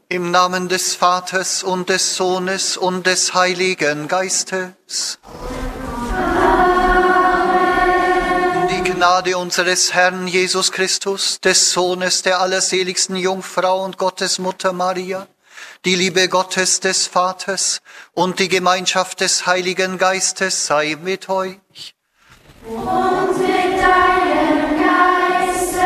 Im Namen des Vaters und des Sohnes und des Heiligen Geistes. Amen. Die Gnade unseres Herrn Jesus Christus, des Sohnes der allerseligsten Jungfrau und Gottes Mutter Maria, die Liebe Gottes des Vaters und die Gemeinschaft des Heiligen Geistes sei mit euch. Und mit deinem Geiste.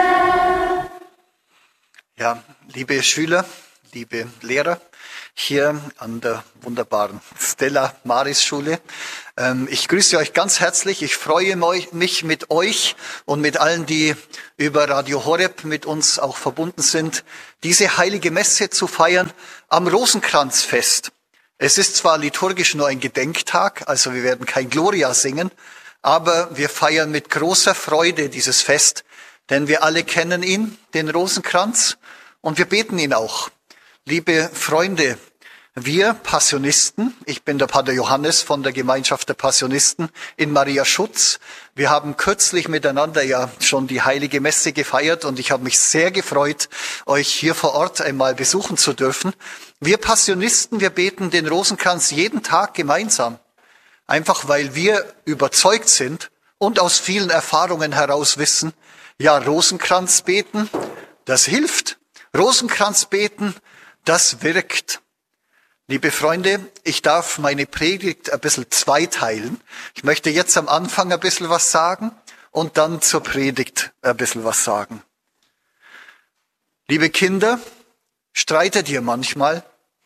Ja, liebe Schüler, liebe Lehrer, hier an der wunderbaren Stella Maris Schule. Ich grüße euch ganz herzlich. Ich freue mich mit euch und mit allen, die über Radio Horeb mit uns auch verbunden sind, diese heilige Messe zu feiern am Rosenkranzfest. Es ist zwar liturgisch nur ein Gedenktag, also wir werden kein Gloria singen, aber wir feiern mit großer Freude dieses Fest, denn wir alle kennen ihn, den Rosenkranz, und wir beten ihn auch. Liebe Freunde, wir Passionisten, ich bin der Pater Johannes von der Gemeinschaft der Passionisten in Maria Schutz. Wir haben kürzlich miteinander ja schon die Heilige Messe gefeiert und ich habe mich sehr gefreut, euch hier vor Ort einmal besuchen zu dürfen. Wir Passionisten, wir beten den Rosenkranz jeden Tag gemeinsam. Einfach weil wir überzeugt sind und aus vielen Erfahrungen heraus wissen, ja, Rosenkranz beten, das hilft. Rosenkranz beten, das wirkt. Liebe Freunde, ich darf meine Predigt ein bisschen zweiteilen. Ich möchte jetzt am Anfang ein bisschen was sagen und dann zur Predigt ein bisschen was sagen. Liebe Kinder, streitet ihr manchmal?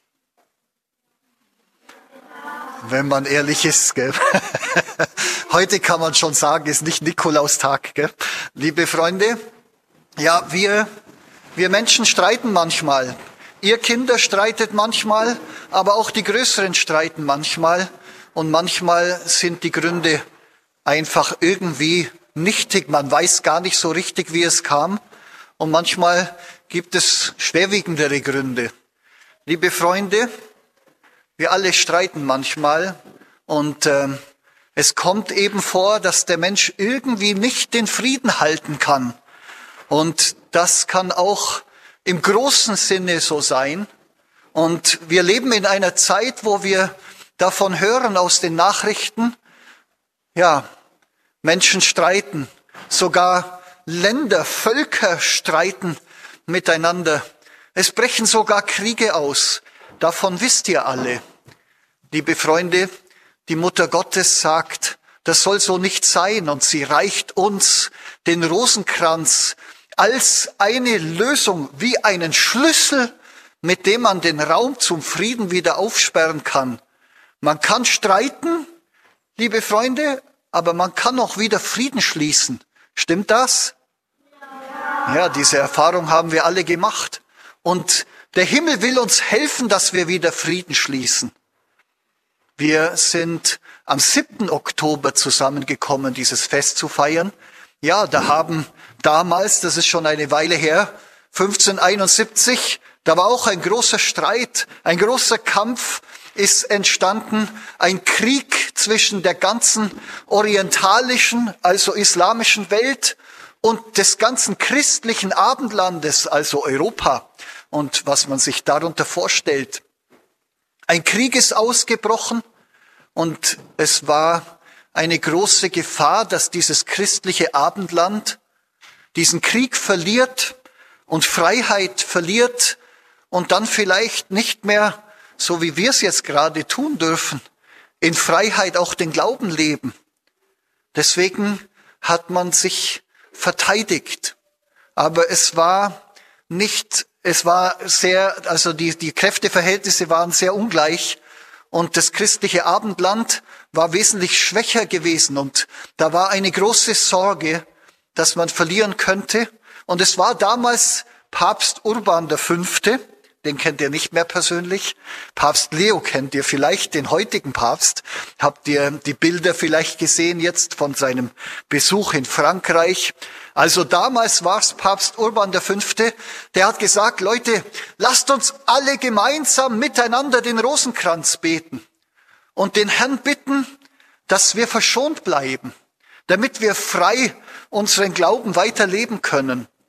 Wenn man ehrlich ist, gell? Heute kann man schon sagen, ist nicht Nikolaustag, gell? Liebe Freunde, ja, wir Menschen streiten manchmal. Ihr Kinder streitet manchmal, aber auch die Größeren streiten manchmal. Und manchmal sind die Gründe einfach irgendwie nichtig. Man weiß gar nicht so richtig, wie es kam. Und manchmal gibt es schwerwiegendere Gründe. Liebe Freunde, wir alle streiten manchmal. Und es kommt eben vor, dass der Mensch irgendwie nicht den Frieden halten kann. Und das kann auch im großen Sinne so sein. Und wir leben in einer Zeit, wo wir davon hören aus den Nachrichten, ja, Menschen streiten, sogar Länder, Völker streiten miteinander. Es brechen sogar Kriege aus. Davon wisst ihr alle. Liebe Freunde, die Mutter Gottes sagt, das soll so nicht sein. Und sie reicht uns den Rosenkranz als eine Lösung, wie einen Schlüssel, mit dem man den Raum zum Frieden wieder aufsperren kann. Man kann streiten, liebe Freunde, aber man kann auch wieder Frieden schließen. Stimmt das? Ja, diese Erfahrung haben wir alle gemacht. Und der Himmel will uns helfen, dass wir wieder Frieden schließen. Wir sind am 7. Oktober zusammengekommen, dieses Fest zu feiern. Ja, da haben damals, das ist schon eine Weile her, 1571, da war auch ein großer Streit, ein großer Kampf ist entstanden, ein Krieg zwischen der ganzen orientalischen, also islamischen Welt und des ganzen christlichen Abendlandes, also Europa und was man sich darunter vorstellt. Ein Krieg ist ausgebrochen und es war eine große Gefahr, dass dieses christliche Abendland diesen Krieg verliert und Freiheit verliert und dann vielleicht nicht mehr, so wie wir es jetzt gerade tun dürfen, in Freiheit auch den Glauben leben. Deswegen hat man sich verteidigt. Aber es war sehr, also die Kräfteverhältnisse waren sehr ungleich und das christliche Abendland war wesentlich schwächer gewesen und da war eine große Sorge, dass man verlieren könnte. Und es war damals Papst Urban V., den kennt ihr nicht mehr persönlich. Papst Leo kennt ihr vielleicht, den heutigen Papst. Habt ihr die Bilder vielleicht gesehen jetzt von seinem Besuch in Frankreich? Also damals war es Papst Urban V., der hat gesagt, Leute, lasst uns alle gemeinsam miteinander den Rosenkranz beten und den Herrn bitten, dass wir verschont bleiben, damit wir frei unseren Glauben weiterleben können.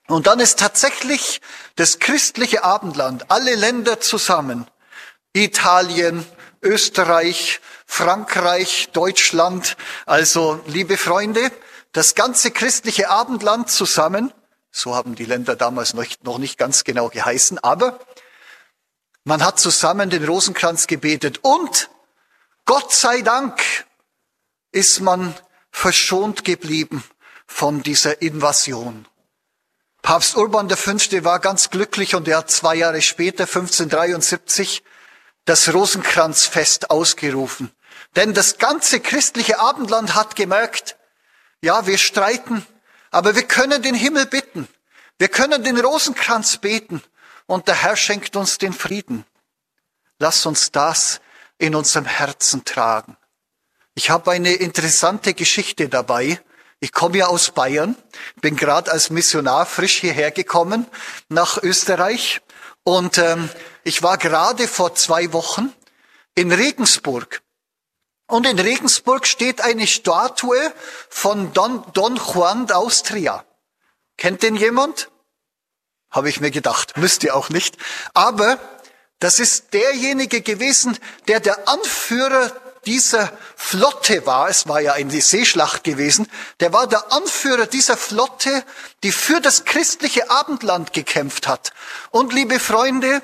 Und dann ist tatsächlich das christliche Abendland, alle Länder zusammen, Italien, Österreich, Frankreich, Deutschland, also liebe Freunde, das ganze christliche Abendland zusammen, so haben die Länder damals noch nicht ganz genau geheißen, aber man hat zusammen den Rosenkranz gebetet und Gott sei Dank ist man verschont geblieben von dieser Invasion. Papst Urban V. war ganz glücklich und er hat 2 Jahre später, 1573, das Rosenkranzfest ausgerufen. Denn das ganze christliche Abendland hat gemerkt, ja, wir streiten, aber wir können den Himmel bitten. Wir können den Rosenkranz beten und der Herr schenkt uns den Frieden. Lass uns das in unserem Herzen tragen. Ich habe eine interessante Geschichte dabei. Ich komme ja aus Bayern, bin gerade als Missionar frisch hierher gekommen nach Österreich und ich war gerade vor 2 Wochen in Regensburg. Und in Regensburg steht eine Statue von Don Juan d'Austria. Kennt den jemand? Habe ich mir gedacht, müsst ihr auch nicht. Aber das ist derjenige gewesen, der Anführer dieser Flotte war. Es war ja eine Seeschlacht gewesen. Der war der Anführer dieser Flotte, die für das christliche Abendland gekämpft hat. Und liebe Freunde,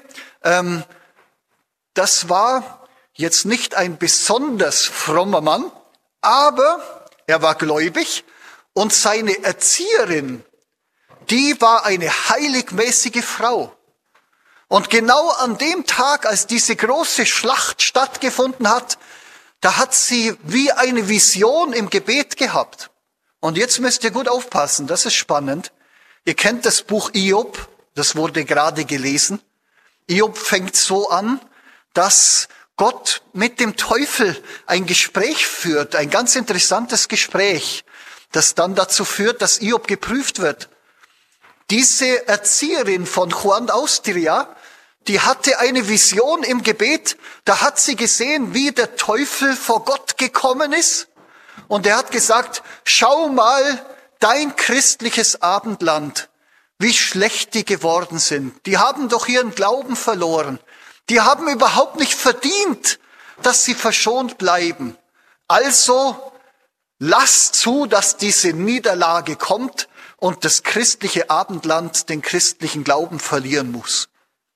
das war jetzt nicht ein besonders frommer Mann, aber er war gläubig und seine Erzieherin, die war eine heiligmäßige Frau. Und genau an dem Tag, als diese große Schlacht stattgefunden hat, da hat sie wie eine Vision im Gebet gehabt. Und jetzt müsst ihr gut aufpassen, das ist spannend. Ihr kennt das Buch Hiob, das wurde gerade gelesen. Hiob fängt so an, dass Gott mit dem Teufel ein Gespräch führt, ein ganz interessantes Gespräch, das dann dazu führt, dass Hiob geprüft wird. Diese Erzieherin von Juan d'Austria, die hatte eine Vision im Gebet, da hat sie gesehen, wie der Teufel vor Gott gekommen ist. Und er hat gesagt, schau mal, dein christliches Abendland, wie schlecht die geworden sind. Die haben doch ihren Glauben verloren. Die haben überhaupt nicht verdient, dass sie verschont bleiben. Also lass zu, dass diese Niederlage kommt und das christliche Abendland den christlichen Glauben verlieren muss.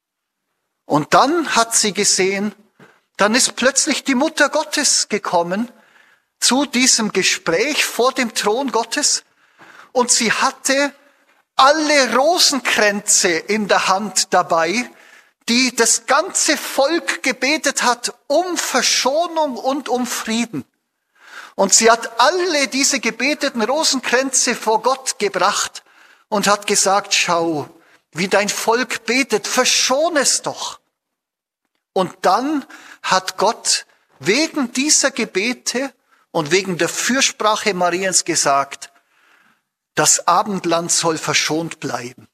Und dann hat sie gesehen, dann ist plötzlich die Mutter Gottes gekommen zu diesem Gespräch vor dem Thron Gottes und sie hatte alle Rosenkränze in der Hand dabei, die das ganze Volk gebetet hat um Verschonung und um Frieden. Und sie hat alle diese gebeteten Rosenkränze vor Gott gebracht und hat gesagt, schau, wie dein Volk betet, verschone es doch. Und dann hat Gott wegen dieser Gebete und wegen der Fürsprache Mariens gesagt, das Abendland soll verschont bleiben.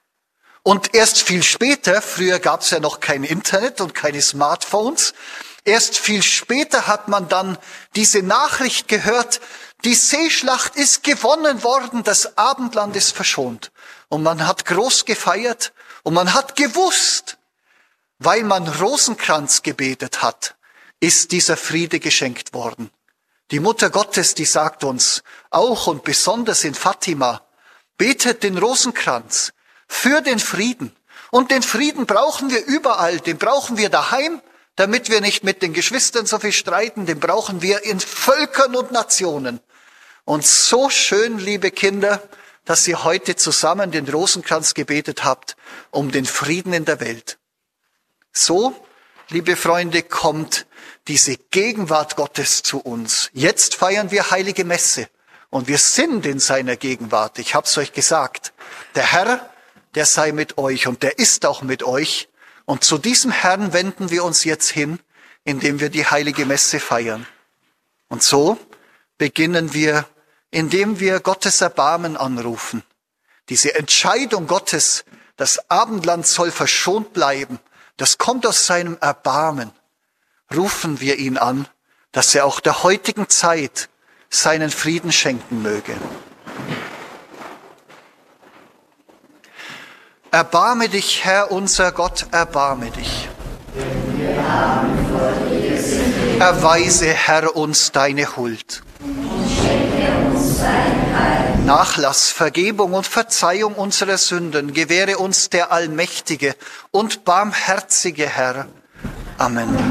Und erst viel später, früher gab es ja noch kein Internet und keine Smartphones, erst viel später hat man dann diese Nachricht gehört, die Seeschlacht ist gewonnen worden, das Abendland ist verschont. Und man hat groß gefeiert und man hat gewusst, weil man Rosenkranz gebetet hat, ist dieser Friede geschenkt worden. Die Mutter Gottes, die sagt uns auch und besonders in Fatima, betet den Rosenkranz für den Frieden. Und den Frieden brauchen wir überall, den brauchen wir daheim, damit wir nicht mit den Geschwistern so viel streiten, den brauchen wir in Völkern und Nationen. Und so schön, liebe Kinder, dass ihr heute zusammen den Rosenkranz gebetet habt, um den Frieden in der Welt. So, liebe Freunde, kommt diese Gegenwart Gottes zu uns. Jetzt feiern wir Heilige Messe und wir sind in seiner Gegenwart. Ich hab's euch gesagt. Der Herr, der sei mit euch und der ist auch mit euch. Und zu diesem Herrn wenden wir uns jetzt hin, indem wir die Heilige Messe feiern. Und so beginnen wir, indem wir Gottes Erbarmen anrufen. Diese Entscheidung Gottes, das Abendland soll verschont bleiben, das kommt aus seinem Erbarmen. Rufen wir ihn an, dass er auch der heutigen Zeit seinen Frieden schenken möge. Erbarme dich, Herr unser Gott, erbarme dich. Erweise, Herr, uns deine Huld. Nachlass, Vergebung und Verzeihung unserer Sünden gewähre uns der allmächtige und barmherzige Herr. Amen.